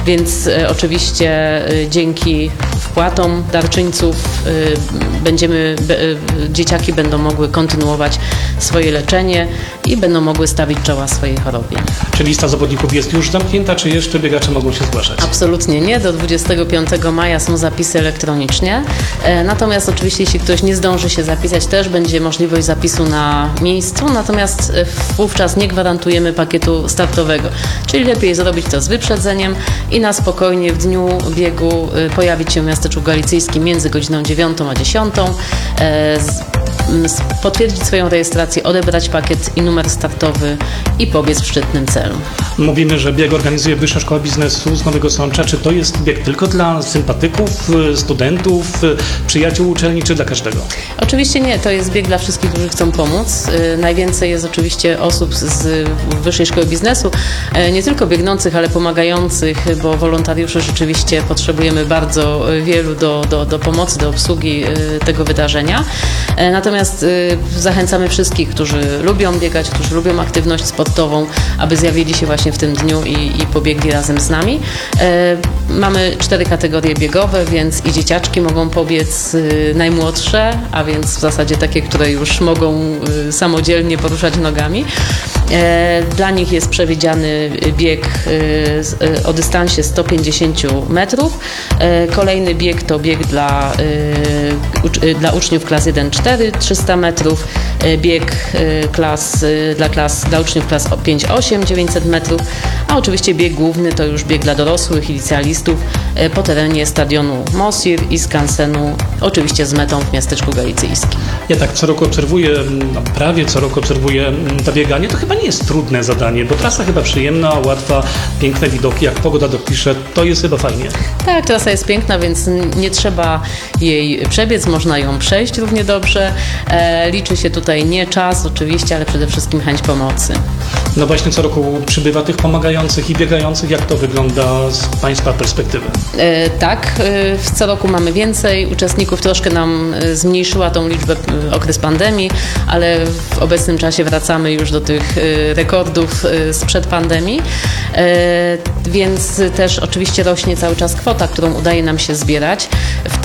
więc oczywiście dzięki wpłatom darczyńców dzieciaki będą mogły kontynuować swoje leczenie i będą mogły stawić czoła swojej chorobie. Czy lista zawodników jest już zamknięta, czy jeszcze biegacze mogą się zgłaszać? Absolutnie nie. Do 25 maja są zapisy elektronicznie. Natomiast oczywiście, jeśli ktoś nie zdąży się zapisać, też będzie możliwość zapisu na miejscu. Natomiast wówczas nie gwarantujemy pakietu startowego. Czyli lepiej zrobić to z wyprzedzeniem i na spokojnie w dniu biegu pojawić się w miasteczku galicyjskim między godziną 9 a 10. Potwierdzić swoją rejestrację, odebrać pakiet i numer startowy i pobiec w szczytnym celu. Mówimy, że bieg organizuje Wyższa Szkoła Biznesu z Nowego Sącza. Czy to jest bieg tylko dla sympatyków, studentów, przyjaciół uczelni, czy dla każdego? Oczywiście nie, to jest bieg dla wszystkich, którzy chcą pomóc. Najwięcej jest oczywiście osób z Wyższej Szkoły Biznesu, nie tylko biegnących, ale pomagających, bo wolontariuszy rzeczywiście potrzebujemy bardzo wielu do pomocy, do obsługi tego wydarzenia. Natomiast zachęcamy wszystkich, którzy lubią biegać, którzy lubią aktywność sportową, aby zjawili się właśnie w tym dniu i pobiegli razem z nami. Mamy 4 kategorie biegowe, więc i dzieciaczki mogą pobiec, najmłodsze, a więc w zasadzie takie, które już mogą samodzielnie poruszać nogami. Dla nich jest przewidziany bieg o dystansie 150 metrów. Kolejny bieg to bieg dla uczniów klas 1-4, 300 metrów. Bieg dla uczniów klas 5-8, 900 metrów. A oczywiście bieg główny to już bieg dla dorosłych i licealistów po terenie stadionu Mosir i skansenu, oczywiście z metą w miasteczku galicyjskim. Ja tak co roku obserwuję, prawie co roku obserwuję to bieganie. To chyba nie jest trudne zadanie, bo trasa chyba przyjemna, łatwa, piękne widoki, jak pogoda dopisze, to jest chyba fajnie. Tak, trasa jest piękna, więc nie trzeba jej przebiec, można ją przejść równie dobrze. Liczy się tutaj nie czas oczywiście, ale przede wszystkim chęć pomocy. No właśnie co roku przybywa tych pomagających i biegających. Jak to wygląda z Państwa perspektywy? Tak, co roku mamy więcej uczestników. Troszkę nam zmniejszyła tą liczbę okres pandemii, ale w obecnym czasie wracamy już do tych rekordów sprzed pandemii. Więc też oczywiście rośnie cały czas kwota, którą udaje nam się zbierać.